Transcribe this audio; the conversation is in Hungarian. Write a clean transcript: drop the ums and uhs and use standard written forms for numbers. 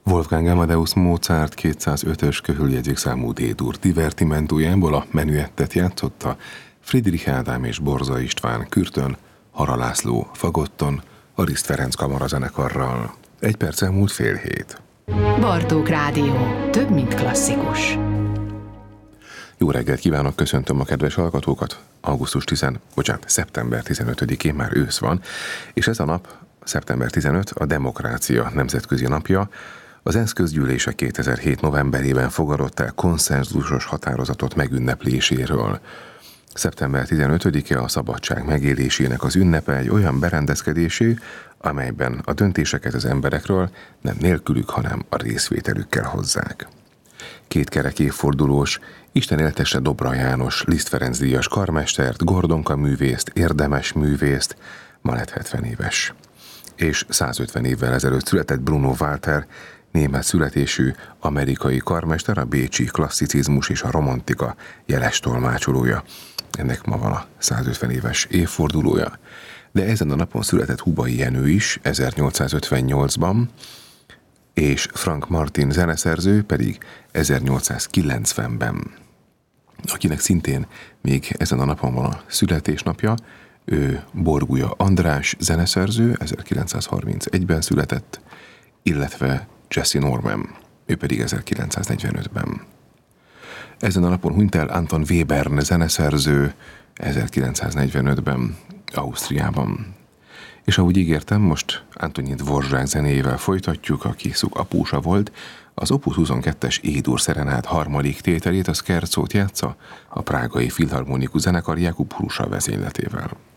Wolfgang Amadeus Mozart 205-ös köhöljegyzékszámú D-dur divertimentójából a menüettet játszotta Friedrich Ádám és Borza István kürtön, Hara László fagotton, a Liszt Ferenc kamarazenekarral. 1 perc elmúlt 6:30. Bartók Rádió. Több, mint klasszikus. Jó reggelt kívánok, köszöntöm a kedves hallgatókat. Szeptember 15-én már ősz van, és ez a nap, szeptember 15, a Demokrácia Nemzetközi Napja. Az ENSZ közgyűlése 2007. novemberében fogadott el konszenzusos határozatot megünnepléséről. Szeptember 15-e a szabadság megélésének az ünnepe, egy olyan berendezkedésé, amelyben a döntéseket az emberekről nem nélkülük, hanem a részvételükkel hozzák. 2 kerek évfordulós, Isten éltesse Dobra János, Liszt Ferenc díjas karmestert, Gordonka művészt, érdemes művészt, ma lett 70 éves. És 150 évvel ezelőtt született Bruno Walter, német születésű amerikai karmester, a bécsi klasszicizmus és a romantika jeles tolmácsolója. Ennek ma van a 150 éves évfordulója. De ezen a napon született Hubai Jenő is, 1858-ban, és Frank Martin zeneszerző pedig 1890-ben. Akinek szintén még ezen a napon van a születésnapja, ő Borgulya András zeneszerző, 1931-ben született, illetve Jesse Norman, ő pedig 1945-ben. Ezen a napon hunyt el Anton Webern zeneszerző 1945-ben Ausztriában. És ahogy ígértem, most Antonin Dvorzsák zenéjével folytatjuk, aki apósa volt. Az Opus 22-es E-dur szerenád harmadik tételét, a Scherzót játsza a prágai filharmonikus zenekar Jakub Hrusa vezényletével.